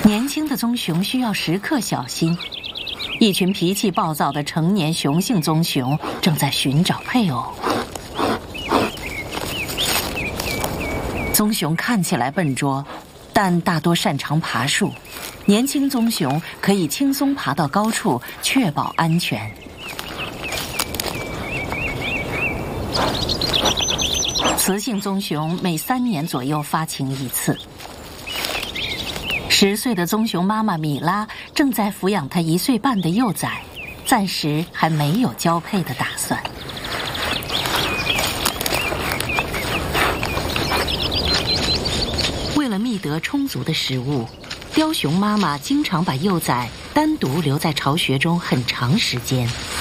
年轻的棕熊需要时刻小心。一群脾气暴躁的成年雄性棕熊正在寻找配偶。棕熊看起来笨拙，但大多擅长爬树。年轻棕熊可以轻松爬到高处，确保安全。雌性棕熊每3年左右发情一次。10岁的棕熊妈妈米拉正在抚养它1岁半的幼崽，暂时还没有交配的打算。为了觅得充足的食物，雕熊妈妈经常把幼崽单独留在巢穴中很长时间。